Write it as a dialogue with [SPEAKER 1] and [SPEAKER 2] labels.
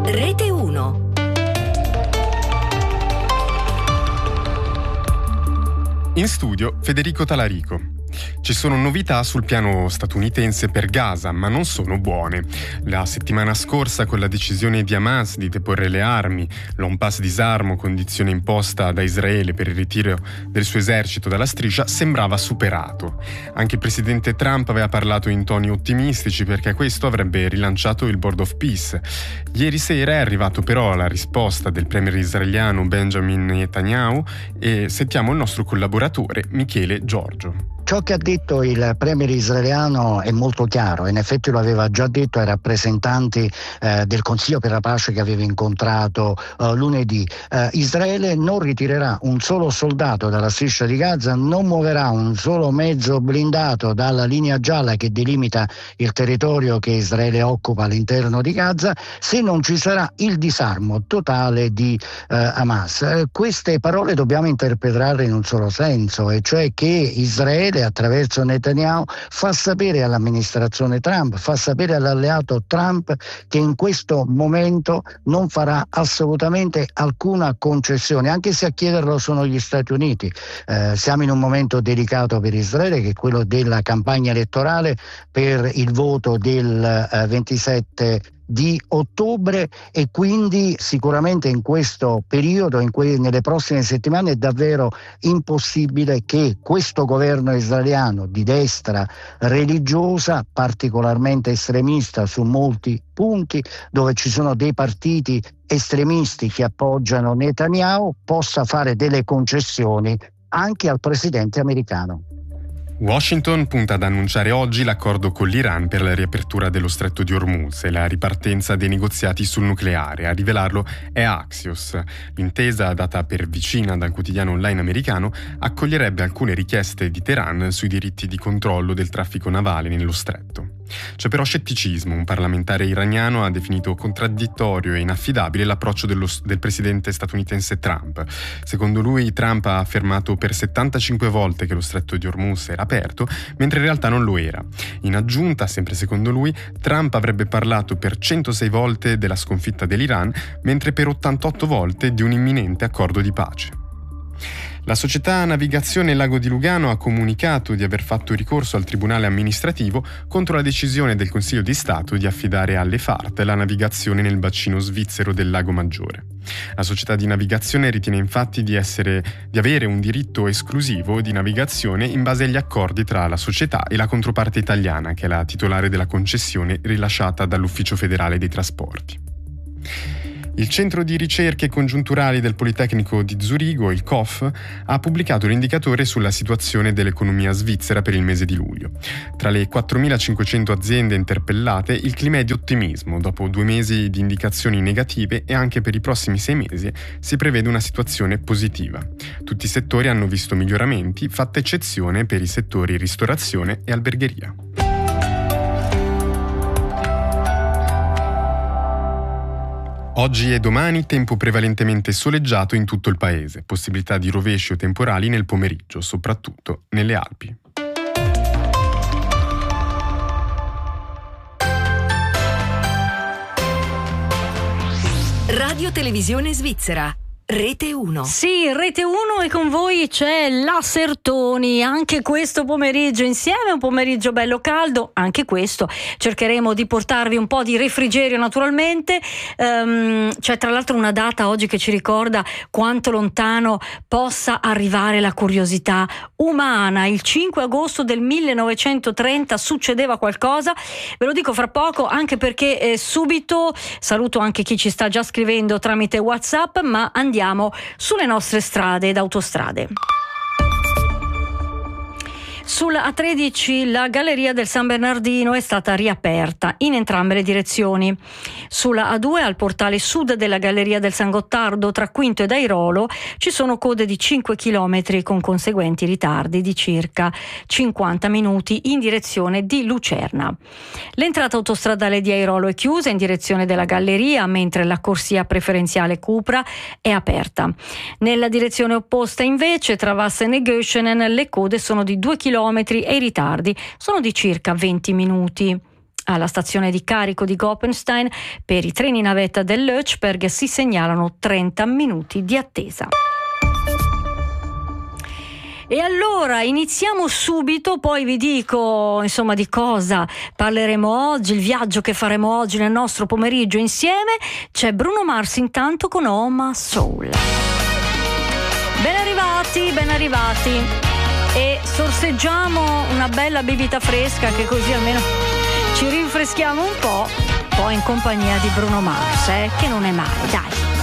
[SPEAKER 1] Rete 1.
[SPEAKER 2] In studio Federico Talarico. Ci sono novità sul piano statunitense per Gaza, ma non sono buone. La settimana scorsa, con la decisione di Hamas di deporre le armi, l'on-pass disarmo, condizione imposta da Israele per il ritiro del suo esercito dalla striscia, sembrava superato. Anche il presidente Trump aveva parlato in toni ottimistici perché questo avrebbe rilanciato il Board of Peace. Ieri sera è arrivato però la risposta del premier israeliano Benjamin Netanyahu e sentiamo il nostro collaboratore Michele Giorgio.
[SPEAKER 3] Ciò che ha detto il premier israeliano è molto chiaro, in effetti lo aveva già detto ai rappresentanti del Consiglio per la pace che aveva incontrato lunedì. Israele non ritirerà un solo soldato dalla striscia di Gaza, non muoverà un solo mezzo blindato dalla linea gialla che delimita il territorio che Israele occupa all'interno di Gaza, se non ci sarà il disarmo totale di Hamas. Queste parole dobbiamo interpretarle in un solo senso, e cioè che Israele attraverso Netanyahu fa sapere all'amministrazione Trump, fa sapere all'alleato Trump che in questo momento non farà assolutamente alcuna concessione, anche se a chiederlo sono gli Stati Uniti. Siamo in un momento delicato per Israele, che è quello della campagna elettorale per il voto del 27 di ottobre, e quindi sicuramente in questo periodo, nelle prossime settimane, è davvero impossibile che questo governo israeliano di destra religiosa, particolarmente estremista su molti punti, dove ci sono dei partiti estremisti che appoggiano Netanyahu, possa fare delle concessioni anche al presidente americano.
[SPEAKER 2] Washington punta ad annunciare oggi l'accordo con l'Iran per la riapertura dello stretto di Hormuz e la ripartenza dei negoziati sul nucleare. A rivelarlo è Axios. L'intesa, data per vicina dal quotidiano online americano, accoglierebbe alcune richieste di Teheran sui diritti di controllo del traffico navale nello stretto. C'è però scetticismo. Un parlamentare iraniano ha definito contraddittorio e inaffidabile l'approccio del presidente statunitense Trump. Secondo lui, Trump ha affermato per 75 volte che lo stretto di Hormuz era aperto, mentre in realtà non lo era. In aggiunta, sempre secondo lui, Trump avrebbe parlato per 106 volte della sconfitta dell'Iran, mentre per 88 volte di un imminente accordo di pace. La società Navigazione Lago di Lugano ha comunicato di aver fatto ricorso al Tribunale amministrativo contro la decisione del Consiglio di Stato di affidare alle FART la navigazione nel bacino svizzero del Lago Maggiore. La società di navigazione ritiene infatti di avere un diritto esclusivo di navigazione in base agli accordi tra la società e la controparte italiana, che è la titolare della concessione rilasciata dall'Ufficio Federale dei Trasporti. Il Centro di Ricerche Congiunturali del Politecnico di Zurigo, il COF, ha pubblicato l'indicatore sulla situazione dell'economia svizzera per il mese di luglio. Tra le 4.500 aziende interpellate, il clima è di ottimismo. Dopo 2 mesi di indicazioni negative, e anche per i prossimi 6 mesi si prevede una situazione positiva. Tutti i settori hanno visto miglioramenti, fatta eccezione per i settori ristorazione e albergheria. Oggi e domani tempo prevalentemente soleggiato in tutto il paese, possibilità di rovesci o temporali nel pomeriggio, soprattutto nelle Alpi.
[SPEAKER 1] Radio Televisione Svizzera. Rete 1.
[SPEAKER 4] Sì, Rete 1, e con voi c'è la Sertoni anche questo pomeriggio insieme, un pomeriggio bello caldo, anche questo cercheremo di portarvi un po' di refrigerio naturalmente. C'è tra l'altro una data oggi che ci ricorda quanto lontano possa arrivare la curiosità umana. Il 5 agosto del 1930 succedeva qualcosa, ve lo dico fra poco, anche perché subito saluto anche chi ci sta già scrivendo tramite WhatsApp, ma andiamo sulle nostre strade ed autostrade. Sulla A13 la galleria del San Bernardino è stata riaperta in entrambe le direzioni. Sulla A2 al portale sud della galleria del San Gottardo tra Quinto ed Airolo ci sono code di 5 km con conseguenti ritardi di circa 50 minuti in direzione di Lucerna. L'entrata autostradale di Airolo è chiusa in direzione della galleria, mentre la corsia preferenziale Cupra è aperta. Nella direzione opposta invece tra Vassen e Göschenen le code sono di 2 km e i ritardi sono di circa 20 minuti. Alla stazione di carico di Goppenstein per i treni navetta dell'Ötsberg si segnalano 30 minuti di attesa. E allora iniziamo subito, poi vi dico insomma di cosa parleremo oggi, il viaggio che faremo oggi nel nostro pomeriggio insieme. C'è Bruno Mars intanto con Oh My Soul. Ben arrivati e sorseggiamo una bella bibita fresca, che così almeno ci rinfreschiamo un po', poi in compagnia di Bruno Mars, che non è male, dai.